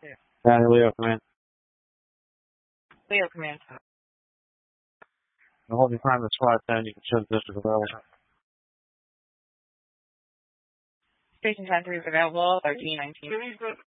Leo, command. Leo, command. The holding time is 510. You can show the district available. Station 10-3 is available, 1319.